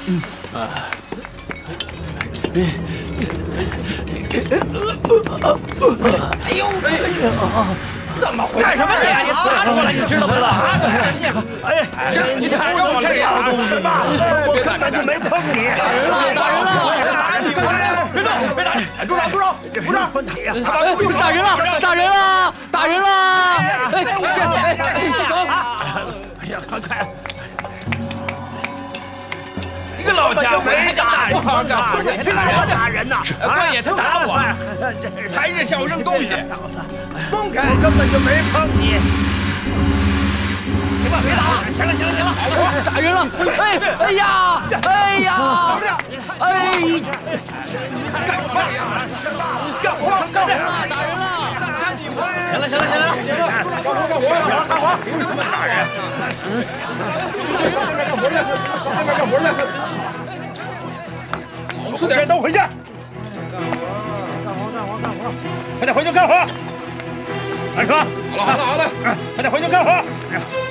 哎呦，怎么回事？干什么你？你擦着我了，你知道不知道？哎，你踩着我这样东西嘛？我根本就没碰你。打人了！打你！别动！别打你！住手！住手！不是问题呀！ 打人了！打人了！打人了！ 住手！哎呀，快！一个老家伙没打不好干，打人呐！关爷他打我，还是想扔东西。松开！我根本就没碰你。行了，别打了。行了， 打人了！哎呀！干活了！打人了！ 行了！干活！凭什么打人？上面干活去！老实点，都回去！干活！快点回去干活！大哥，好了，快点回去干活！